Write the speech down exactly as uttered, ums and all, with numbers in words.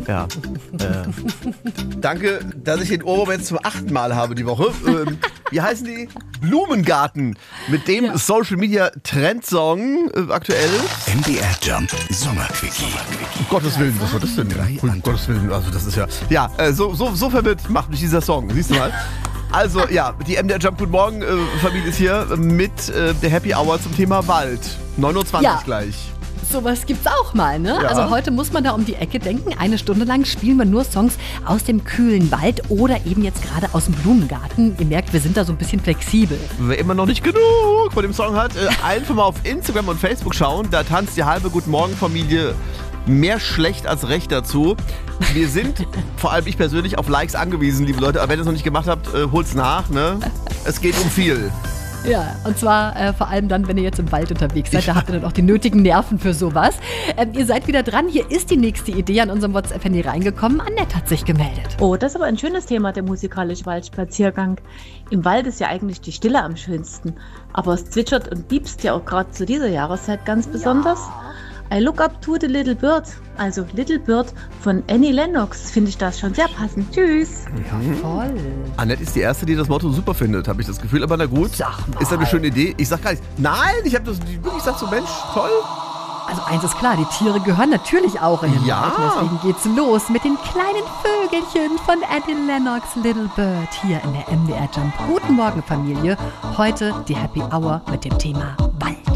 Ja. Äh. Danke, dass ich den Ohrwurm jetzt zum achten Mal habe die Woche. Ähm, wie heißen die? Blumengarten. Mit dem ja. Social Media Trendsong äh, aktuell. M D R Jump Sommerquickie. Um Gottes Willen, was war das denn? Um Gottes Willen, also das ist ja. Ja, äh, so, so, so verwirrt macht mich dieser Song. Siehst du mal? Also ja, die M D R Jump Guten Morgen äh, Familie ist hier mit äh, der Happy Hour zum Thema Wald. neun Uhr zwanzig ja. gleich. Sowas gibt's auch mal, ne? Ja. Also heute muss man da um die Ecke denken. Eine Stunde lang spielen wir nur Songs aus dem kühlen Wald oder eben jetzt gerade aus dem Blumengarten. Ihr merkt, wir sind da so ein bisschen flexibel. Wer immer noch nicht genug von dem Song hat, äh, einfach mal auf Instagram und Facebook schauen. Da tanzt die halbe Guten Morgen Familie mehr schlecht als recht dazu. Wir sind, vor allem ich persönlich, auf Likes angewiesen, liebe Leute. Aber wenn ihr es noch nicht gemacht habt, äh, holt's nach, ne? Es geht um viel. Ja, und zwar äh, vor allem dann, wenn ihr jetzt im Wald unterwegs seid, da habt ihr dann auch die nötigen Nerven für sowas. Ähm, ihr seid wieder dran, hier ist die nächste Idee an unserem WhatsApp-Handy reingekommen. Annette hat sich gemeldet. Oh, das ist aber ein schönes Thema, der musikalische Waldspaziergang. Im Wald ist ja eigentlich die Stille am schönsten, aber es zwitschert und piepst ja auch gerade zu dieser Jahreszeit ganz besonders. I look up to the little bird, also Little Bird von Annie Lennox, finde ich das schon sehr passend. Tschüss. Ja, voll. Annette ist die Erste, die das Motto super findet, habe ich das Gefühl. Aber na gut, Sag mal. Ist das eine schöne Idee? Ich sag gar nicht, nein, ich habe das wirklich gesagt, so Mensch, toll. Also eins ist klar, die Tiere gehören natürlich auch in den Ja. Wald. Deswegen geht's los mit den kleinen Vögelchen von Annie Lennox, Little Bird, hier in der M D R Jump. Guten Morgen, Familie. Heute die Happy Hour mit dem Thema